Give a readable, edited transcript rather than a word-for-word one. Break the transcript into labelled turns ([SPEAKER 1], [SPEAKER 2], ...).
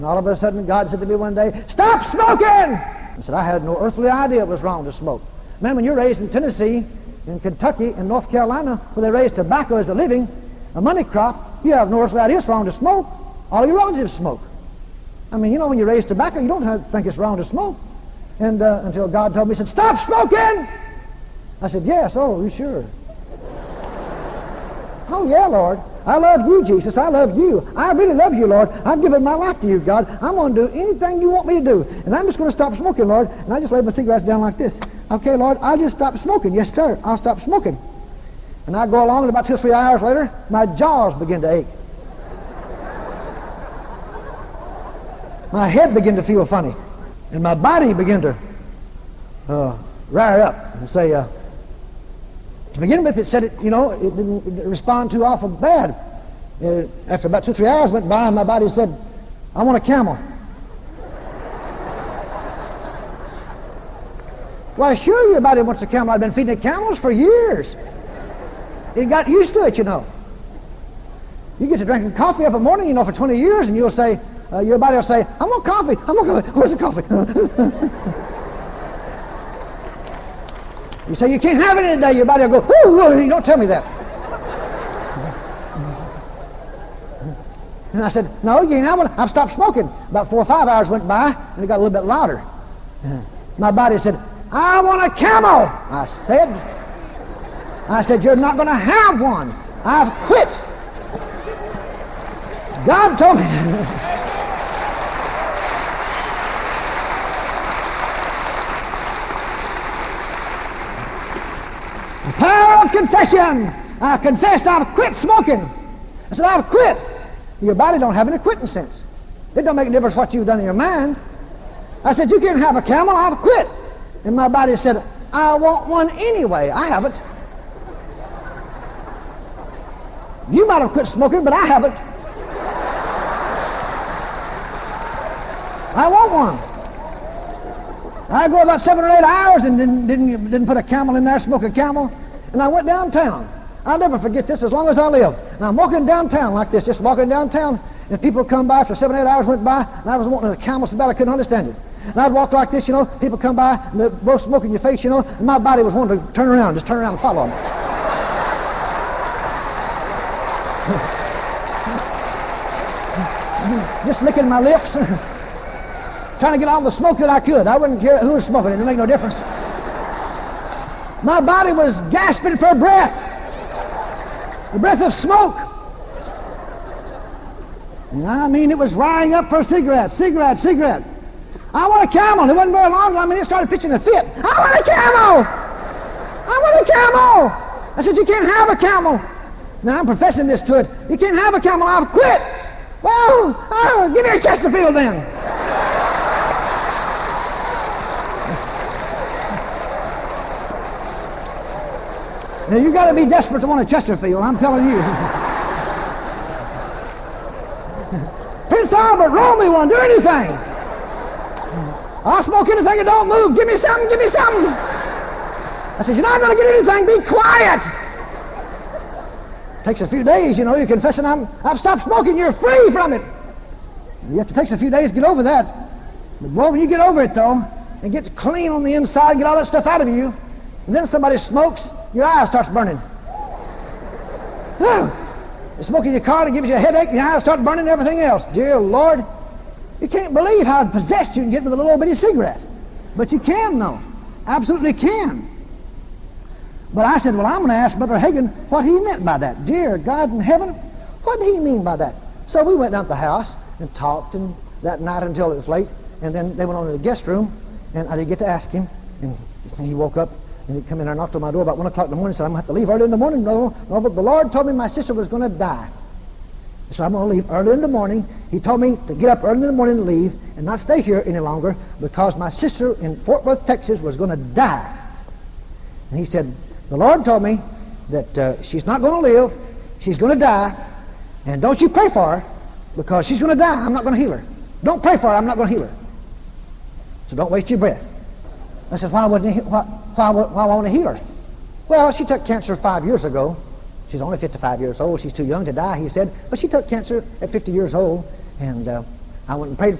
[SPEAKER 1] And all of a sudden, God said to me one day, "Stop smoking!" I said, I had no earthly idea it was wrong to smoke. Man, when you're raised in Tennessee, in Kentucky, in North Carolina, where they raise tobacco as a living, a money crop, you have no earthly idea it's wrong to smoke. All your relatives smoke. I mean, you know, when you raise tobacco, you don't think it's wrong to smoke. And until God told me, he said, "Stop smoking!" I said, "Yes." "Oh, you sure?" "Oh, yeah, Lord. I love you, Jesus. I love you. I really love you, Lord. I've given my life to you, God. I'm going to do anything you want me to do. And I'm just going to stop smoking, Lord." And I just laid my cigarettes down like this. "Okay, Lord, I'll just stop smoking." "Yes, sir. I'll stop smoking." And I go along, and about 2 or 3 hours later, my jaws begin to ache. My head began to feel funny. And my body began to rile up and say, to begin with, it said it didn't respond too awful bad. After about 2 or 3 hours went by, my body said, "I want a camel." Why, sure, your body wants a camel. I've been feeding it camels for years. It got used to it, you know. You get to drinking coffee every morning, for 20 years, and you'll say, your body will say, "I want coffee. I want coffee. Where's the coffee?" You say, "You can't have it today." Your body will go, "Ooh, don't tell me that." And I said, "No, you can't have it. I've stopped smoking." About 4 or 5 hours went by, and it got a little bit louder. My body said, "I want a camel." I said, "You're not going to have one. I've quit." God told me. The power of confession. I confessed I've quit smoking. I said, "I've quit." Your body don't have any quitting sense. It don't make a difference what you've done in your mind. I said, "You can't have a camel. I've quit." And my body said, "I want one anyway. I haven't." You might have quit smoking, but I haven't. I want one. I go about 7 or 8 hours and didn't put a camel in there, smoke a camel. And I went downtown. I'll never forget this as long as I live. And I'm walking downtown like this, just walking downtown, and people come by. For 7 or 8 hours went by, and I was wanting a camel so bad I couldn't understand it. And I'd walk like this, people come by, and they're both smoking in your face, and my body was wanting to turn around and follow them. Just licking my lips, trying to get all the smoke that I could. I wouldn't care who was smoking. It didn't make no difference. My body was gasping for breath. The breath of smoke. I mean, it was rying up for cigarette. I want a camel. It wasn't very long. It started pitching a fit. "I want a camel! I want a camel!" I said, "You can't have a camel." Now I'm professing this to it. "You can't have a camel. I've quit." "Well, give me a Chesterfield then." Now you got to be desperate to want a Chesterfield, I'm telling you. "Prince Albert, roll me one. Do anything. I'll smoke anything that don't move. Give me something. Give me something." I said, "You're not going to get anything. Be quiet." Takes a few days, you're confessing I've stopped smoking. You're free from it. It takes a few days to get over that. But boy, when you get over it, though, and get clean on the inside, get all that stuff out of you, and then somebody smokes, your eye starts burning. You're smoking your car, it gives you a headache, and your eyes start burning and everything else. Dear Lord, you can't believe how possessed you can get with a little bitty cigarette. But you can, though. Absolutely can. But I said, well, I'm going to ask Brother Hagin what he meant by that. Dear God in heaven, what did he mean by that? So we went down to the house and talked and that night until it was late. And then they went on to the guest room, and I didn't get to ask him. And he woke up, and he come in and knocked on my door about 1 o'clock in the morning and said, I'm going to have to leave early in the morning, brother. No, but the Lord told me my sister was going to die. So I'm going to leave early in the morning. He told me to get up early in the morning and leave and not stay here any longer because my sister in Fort Worth, Texas was going to die. And he said, the Lord told me that she's not going to live, she's going to die, and don't you pray for her because she's going to die. I'm not going to heal her. Don't pray for her. I'm not going to heal her. So don't waste your breath. I said, why wouldn't he, why want to heal her? Well, she took cancer 5 years ago. She's only 55 years old. She's too young to die, he said. But she took cancer at 50 years old. And I went and prayed